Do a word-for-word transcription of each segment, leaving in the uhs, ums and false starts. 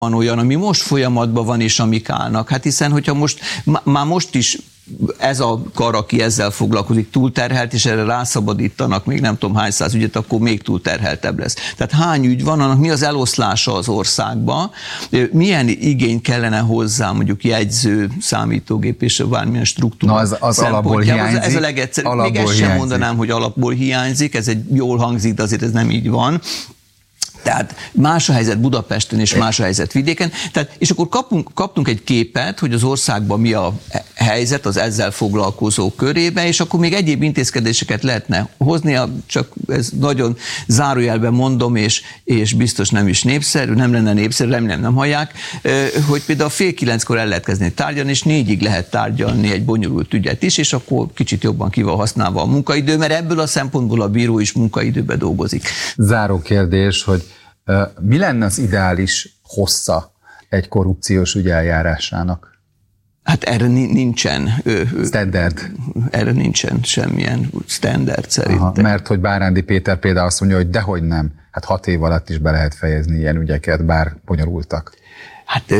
van olyan, ami most folyamatban van, és amik állnak. Hát hiszen, hogyha most, már most is ez a kar, aki ezzel foglalkozik, túlterhelt, és erre rászabadítanak még nem tudom hány száz ügyet, akkor még túlterheltebb lesz. Tehát hány ügy van, annak mi az eloszlása az országba, milyen igény kellene hozzá, mondjuk jegyző, számítógép és bármilyen struktúra. Na az, az alapból hiányzik. Ez a legegyszerűbb. Még ezt sem mondanám, hogy alapból hiányzik, ez egy jól hangzik, de azért ez nem így van. Tehát más a helyzet Budapesten és más a helyzet vidéken. Tehát, és akkor kapunk, kaptunk egy képet, hogy az országban mi a helyzet az ezzel foglalkozó körébe, és akkor még egyéb intézkedéseket lehetne hozni, csak ez nagyon zárójelben mondom, és, és biztos nem is népszerű, nem lenne népszerű, remélem nem hallják, hogy például fél kilenckor el lehet kezdeni tárgyalni, és négyig lehet tárgyalni egy bonyolult ügyet is, és akkor kicsit jobban ki van használva a munkaidő, mert ebből a szempontból a bíró is munkaidőben dolgozik. Záró kérdés, hogy mi lenne az ideális hossza egy korrupciós ügy eljárásának? Hát erre nincsen. Standard. Erre nincsen semmilyen standard szerintem. Aha, mert hogy Bárándi Péter például azt mondja, hogy dehogy nem. Hát hat év alatt is be lehet fejezni ilyen ügyeket, bár bonyolultak. Hát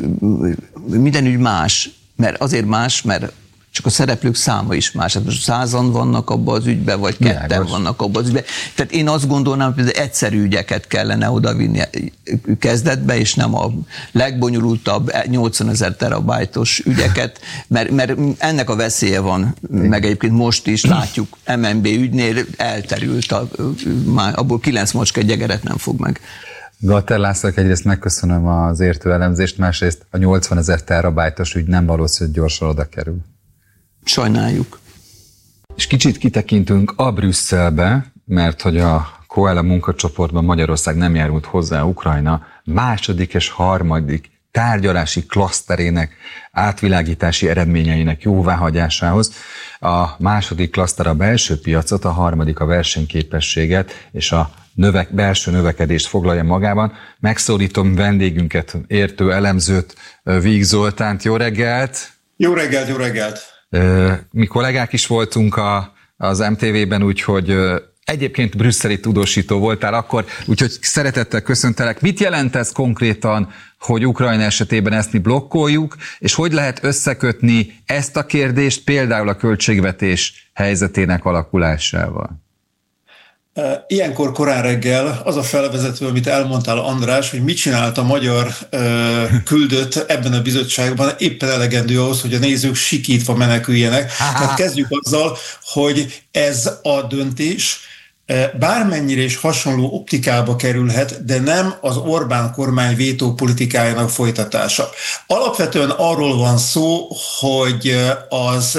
minden ügy más. Mert azért más, mert csak a szereplők száma is más. Hát most százan vannak abban az ügyben, vagy ketten Bilágos. vannak abban az ügyben. Tehát én azt gondolnám, hogy egyszerű ügyeket kellene odavinni kezdetbe, és nem a legbonyolultabb nyolcvanezer terabájtos ügyeket, mert, mert ennek a veszélye van, meg egyébként most is látjuk, em en bé ügynél elterült, a, már abból kilenc macska egy egeret nem fog meg. Gatter Lászlónak egyrészt megköszönöm az értő elemzést, másrészt a nyolcvanezer terabájtos ügy nem valószínű, hogy gyorsan oda kerül. Sajnáljuk. És kicsit kitekintünk a Brüsszelbe, mert hogy a Koala munkacsoportban Magyarország nem járult hozzá Ukrajna második és harmadik tárgyalási klaszterének átvilágítási eredményeinek jóváhagyásához. A második klaszter a belső piacot, a harmadik a versenyképességet és a növek, belső növekedést foglalja magában. Megszólítom vendégünket, értő elemzőt, Víg Zoltánt. Jó reggelt! Jó reggelt, jó reggelt! Mi kollégák is voltunk a, az em té vében, úgyhogy egyébként brüsszeli tudósító voltál akkor, úgyhogy szeretettel köszöntelek. Mit jelent ez konkrétan, hogy Ukrajna esetében ezt mi blokkoljuk, és hogy lehet összekötni ezt a kérdést például a költségvetés helyzetének alakulásával? Ilyenkor korán reggel az a felvezető, amit elmondtál, András, hogy mit csinált a magyar uh, küldött ebben a bizottságban, éppen elegendő ahhoz, hogy a nézők sikítva meneküljenek. Tehát kezdjük azzal, hogy ez a döntés bármennyire is hasonló optikába kerülhet, de nem az Orbán kormány vétó politikájának folytatása. Alapvetően arról van szó, hogy az,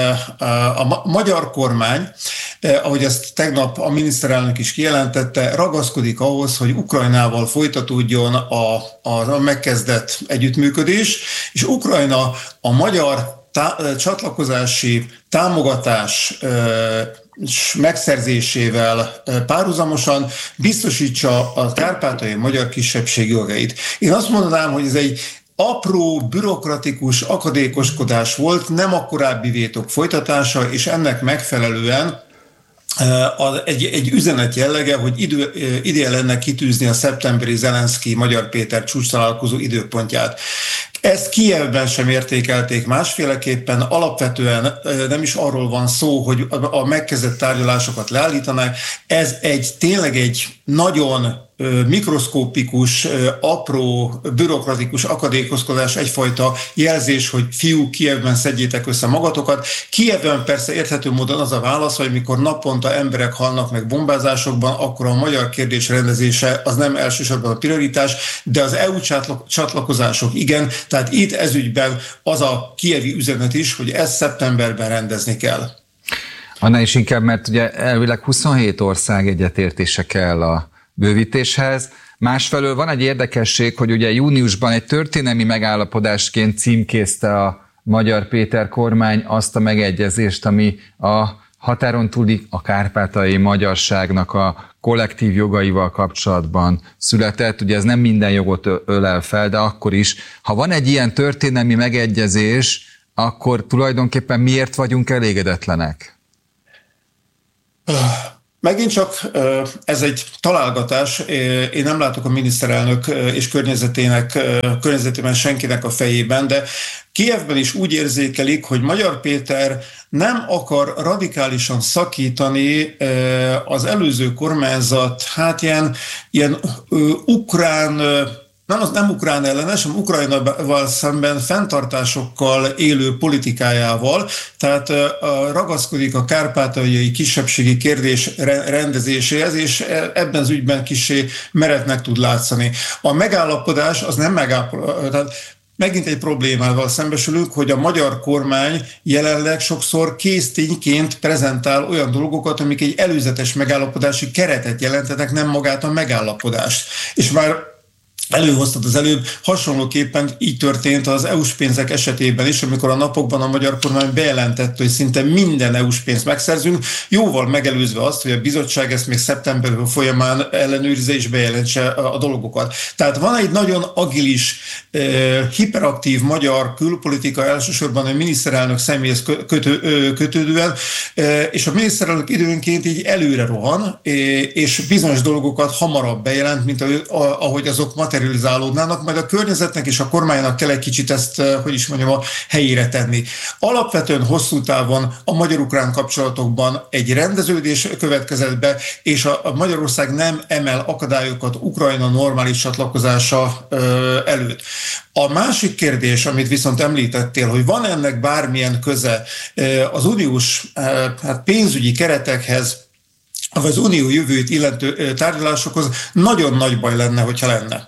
a magyar kormány, ahogy ezt tegnap a miniszterelnök is kijelentette, ragaszkodik ahhoz, hogy Ukrajnával folytatódjon a, a megkezdett együttműködés, és Ukrajna a magyar tá- csatlakozási támogatás megszerzésével párhuzamosan biztosítsa a kárpátaljai magyar kisebbség jogait. Én azt mondanám, hogy ez egy apró, bürokratikus akadékoskodás volt, nem a korábbi vétók folytatása, és ennek megfelelően egy, egy üzenet jellege, hogy idő, ideje lenne kitűzni a szeptemberi Zelenszky Magyar Péter csúcstalálkozó időpontját. Ezt Kijevben sem értékelték másféleképpen, alapvetően nem is arról van szó, hogy a megkezdett tárgyalásokat leállítanák. Ez egy tényleg egy nagyon mikroszkópikus, apró, bürokratikus akadékozkodás, egyfajta jelzés, hogy fiúk, Kijevben szedjétek össze magatokat. Kijevben persze érthető módon az a válasz, hogy mikor naponta emberek halnak meg bombázásokban, akkor a magyar kérdés rendezése az nem elsősorban a prioritás, de az é u csatlakozások igen, tehát itt ezügyben az a kijevi üzenet is, hogy ezt szeptemberben rendezni kell. Annál is inkább, mert ugye elvileg huszonhét ország egyetértése kell a bővítéshez. Másfelől van egy érdekesség, hogy ugye júniusban egy történelmi megállapodásként címkézte a Magyar Péter kormány azt a megegyezést, ami a határon túli, a kárpátaljai magyarságnak a kollektív jogaival kapcsolatban született. Ugye ez nem minden jogot ölel fel, de akkor is, ha van egy ilyen történelmi megegyezés, akkor tulajdonképpen miért vagyunk elégedetlenek? Megint csak ez egy találgatás, én nem látok a miniszterelnök és környezetének, környezetében senkinek a fejében, de Kijevben is úgy érzékelik, hogy Magyar Péter nem akar radikálisan szakítani az előző kormányzat, hát ilyen, ilyen ukrán, nem, nem ukrán ellenes, hanem Ukrajnával szemben fenntartásokkal élő politikájával, tehát ragaszkodik a kárpátaljai kisebbségi kérdés rendezéséhez, és ebben az ügyben kissé meretnek tud látszani. A megállapodás az nem megállapodás, megint egy problémával szembesülünk, hogy a magyar kormány jelenleg sokszor késztényként prezentál olyan dolgokat, amik egy előzetes megállapodási keretet jelentenek, nem magát a megállapodást. És már előhoztad az előbb, hasonlóképpen így történt az é u-s pénzek esetében is, amikor a napokban a magyar kormány bejelentette, hogy szinte minden é u-s pénzt megszerzünk, jóval megelőzve azt, hogy a bizottság ezt még szeptember folyamán ellenőrizze és bejelentse a dolgokat. Tehát van egy nagyon agilis, hiperaktív magyar külpolitika, elsősorban a miniszterelnök személyhez kötő, kötődően, és a miniszterelnök időnként így előre rohan, és bizonyos dolgokat hamarabb bejelent, mint ahogy azok materializálódnának, majd a környezetnek és a kormánynak kell egy kicsit ezt, hogy is mondjam, a helyére tenni. Alapvetően hosszú távon a magyar-ukrán kapcsolatokban egy rendeződés következett be, és a, a Magyarország nem emel akadályokat Ukrajna normális csatlakozása ö, előtt. A másik kérdés, amit viszont említettél, hogy van ennek bármilyen köze az uniós hát pénzügyi keretekhez, vagy az unió jövőjét illető tárgyalásokhoz, nagyon nagy baj lenne, hogyha lenne.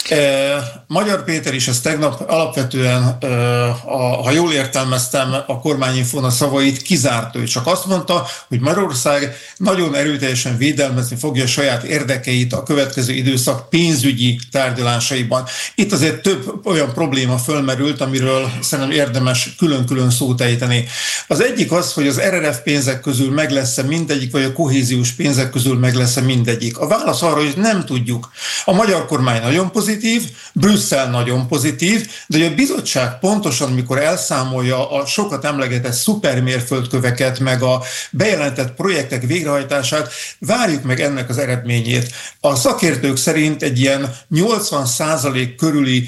Magyar Péter is ezt tegnap alapvetően, ha jól értelmeztem a kormányinfón a szavait, kizárt. Ő csak azt mondta, hogy Magyarország nagyon erőteljesen védelmezni fogja a saját érdekeit a következő időszak pénzügyi tárgyalásaiban. Itt azért több olyan probléma fölmerült, amiről szerintem érdemes külön-külön szót ejteni. Az egyik az, hogy az er er ef pénzek közül meg lesz-e mindegyik, vagy a kohéziós pénzek közül meg lesz-e mindegyik. A válasz arra, hogy nem tudjuk. A magyar kormány nagyon pozitív, Brüsszel nagyon pozitív, de hogy a bizottság pontosan, mikor elszámolja a sokat emlegetett szupermérföldköveket, meg a bejelentett projektek végrehajtását, várjuk meg ennek az eredményét. A szakértők szerint egy ilyen nyolcvan százalék körüli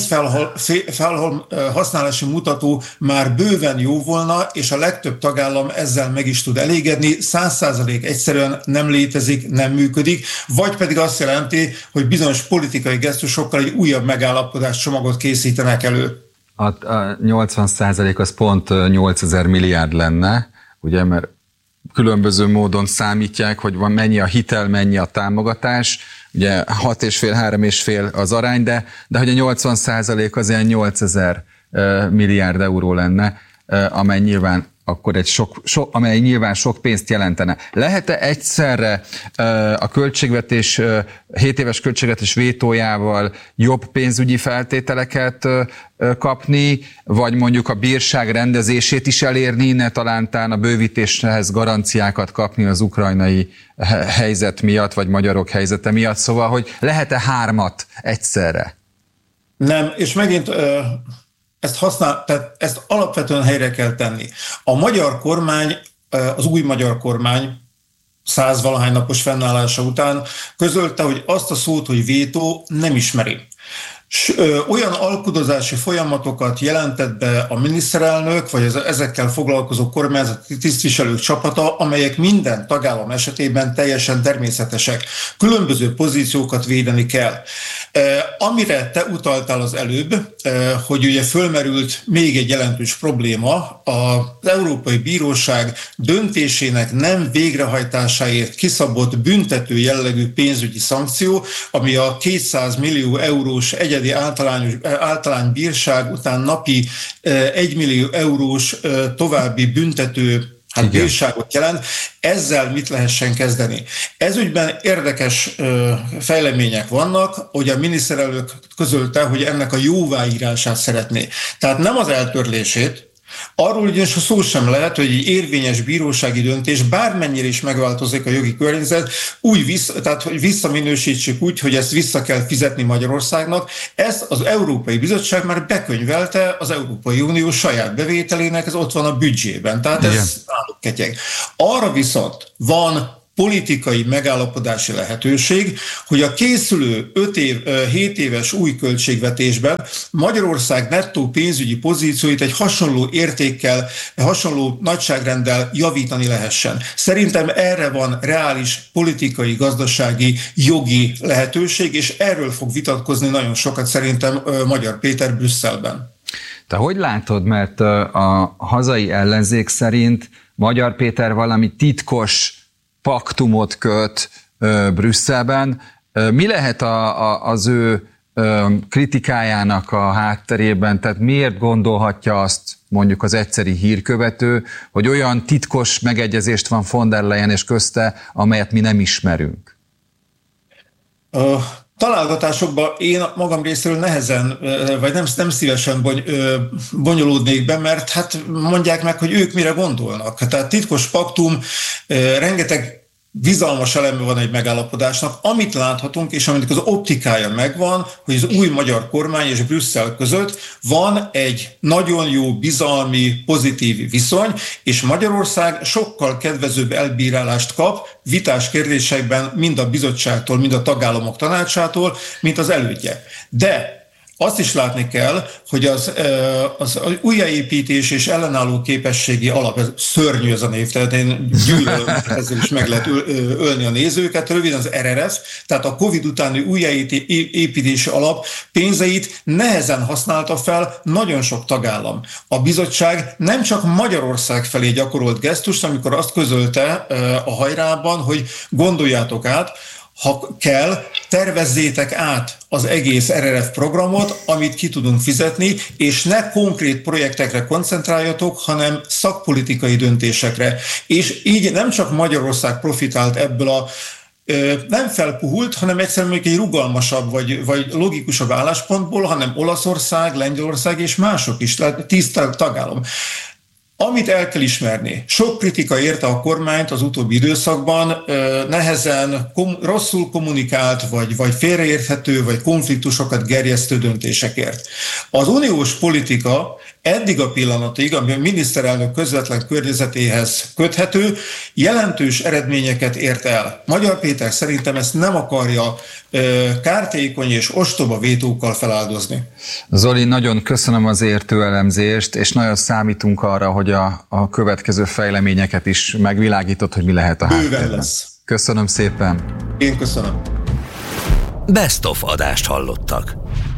pénzfelhasználási mutató már bőven jó volna, és a legtöbb tagállam ezzel meg is tud elégedni. száz százalék egyszerűen nem létezik, nem működik, vagy pedig azt jelenti, hogy bizonyos politikai gesztusokkal egy újabb megállapodás csomagot készítenek elő. A, a nyolcvan százalék az pont nyolcezer milliárd lenne, ugye, mert különböző módon számítják, hogy van mennyi a hitel, mennyi a támogatás, ugye hat és fél, három és fél az arány, de, de hogy a nyolcvan százalék az ilyen nyolcezer milliárd euró lenne, amely nyilván akkor egy sok, sok, amely nyilván sok pénzt jelentene. Lehet-e egyszerre a költségvetés, hét éves költségvetés vétójával jobb pénzügyi feltételeket kapni, vagy mondjuk a bírság rendezését is elérni, ne talántán a bővítéshez garanciákat kapni az ukrajnai helyzet miatt, vagy magyarok helyzete miatt? Szóval, hogy lehet-e hármat egyszerre? Nem, és megint... Ezt, használ, tehát ezt alapvetően helyre kell tenni. A magyar kormány, az új magyar kormány százvalahány napos fennállása után közölte, hogy azt a szót, hogy vétó, nem ismeri. S, ö, olyan alkudozási folyamatokat jelentett be a miniszterelnök, vagy az, ezekkel foglalkozó kormányzati tisztviselők csapata, amelyek minden tagállam esetében teljesen természetesek. Különböző pozíciókat védeni kell. E, amire te utaltál az előbb, e, hogy ugye fölmerült még egy jelentős probléma, az Európai Bíróság döntésének nem végrehajtásáért kiszabott büntető jellegű pénzügyi szankció, ami a kétszáz millió eurós egyedi általánybírság után napi egymillió eurós további büntető hát bírságot jelent. Ezzel mit lehessen kezdeni? Ezügyben érdekes fejlemények vannak, hogy a miniszterelnök közölte, hogy ennek a jóváírását szeretné. Tehát nem az eltörlését, arról ugyanis a szó sem lehet, hogy egy érvényes bírósági döntés, bármennyire is megváltozik a jogi környezet, úgy vissza, tehát hogy visszaminősítsük úgy, hogy ezt vissza kell fizetni Magyarországnak. Ezt az Európai Bizottság már bekönyvelte az Európai Unió saját bevételének, ez ott van a büdzsében. Tehát ez náluk ketyeg. Arra viszont van politikai megállapodási lehetőség, hogy a készülő öt év, hét éves új költségvetésben Magyarország nettó pénzügyi pozícióit egy hasonló értékkel, hasonló nagyságrenddel javítani lehessen. Szerintem erre van reális politikai, gazdasági, jogi lehetőség, és erről fog vitatkozni nagyon sokat szerintem Magyar Péter Brüsszelben. Te hogy látod, mert a hazai ellenzék szerint Magyar Péter valami titkos paktumot köt Brüsszelben. Mi lehet a, a, az ő kritikájának a hátterében, tehát miért gondolhatja azt mondjuk az egyszeri hírkövető, hogy olyan titkos megegyezést van von der Leyen és közte, amelyet mi nem ismerünk? Uh. Találgatásokban én magam részéről nehezen, vagy nem, nem szívesen bony, bonyolódnék be, mert hát mondják meg, hogy ők mire gondolnak. Tehát titkos paktum, rengeteg bizalmas eleme van egy megállapodásnak, amit láthatunk, és aminek az optikája megvan, hogy az új magyar kormány és Brüsszel között van egy nagyon jó, bizalmi, pozitív viszony, és Magyarország sokkal kedvezőbb elbírálást kap vitás kérdésekben mind a bizottságtól, mind a tagállamok tanácsától, mint az elődje. De azt is látni kell, hogy az, az újjáépítés és ellenálló képességi alap, ez szörnyű ez a név, tehát én gyűlölöm, ezzel is meg lehet ölni a nézőket, röviden az er er ef, tehát a Covid utáni újjáépítési alap pénzeit nehezen használta fel nagyon sok tagállam. A bizottság nem csak Magyarország felé gyakorolt gesztust, amikor azt közölte a hajrában, hogy gondoljátok át, ha kell, tervezzétek át az egész er er ef programot, amit ki tudunk fizetni, és ne konkrét projektekre koncentráljatok, hanem szakpolitikai döntésekre. És így nem csak Magyarország profitált ebből a nem felpuhult, hanem egyszerűen egy rugalmasabb vagy, vagy logikusabb álláspontból, hanem Olaszország, Lengyelország és mások is, tehát tíz tagállam. Amit el kell ismerni, sok kritika érte a kormányt az utóbbi időszakban, nehezen, kom, rosszul kommunikált, vagy, vagy félreérthető, vagy konfliktusokat gerjesztő döntésekért. Az uniós politika eddig a pillanatig, ami a miniszterelnök közvetlen környezetéhez köthető, jelentős eredményeket ért el. Magyar Péter szerintem ezt nem akarja kártékony és ostoba vétókkal feláldozni. Zoli, nagyon köszönöm az értő elemzést, és nagyon számítunk arra, hogy a, a következő fejleményeket is megvilágított, hogy mi lehet a háttérben. lesz. Köszönöm szépen. Én köszönöm. Best of adást hallottak.